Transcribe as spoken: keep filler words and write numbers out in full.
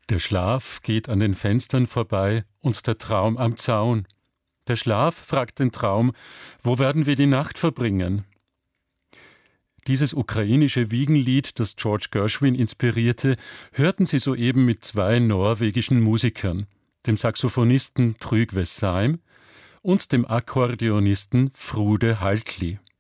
Der Schlaf geht an den Fenstern vorbei und der Traum am Zaun. Der Schlaf fragt den Traum, wo werden wir die Nacht verbringen? Dieses ukrainische Wiegenlied, das George Gershwin inspirierte, hörten Sie soeben mit zwei norwegischen Musikern, dem Saxophonisten Trygve Seim und dem Akkordeonisten Frode Haltli.